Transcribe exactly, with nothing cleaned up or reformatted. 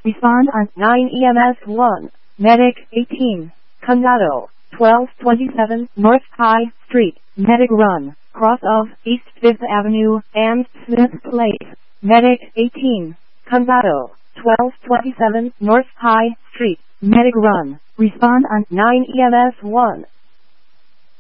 Respond on nine E M S one. Medic eighteen. Condado. twelve twenty-seven North High Street. Medic run. Cross of East fifth Avenue and Smith Place. Medic eighteen. Condado. twelve twenty-seven North High Street. Medic run. Respond on nine E M S one.